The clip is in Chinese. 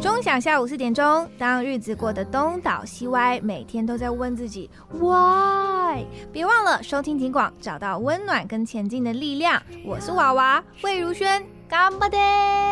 钟响下午4点钟，当日子过得东倒西歪，每天都在问自己 why， 别忘了收听听广，找到温暖跟前进的力量。我是娃娃魏如萱，干巴爹。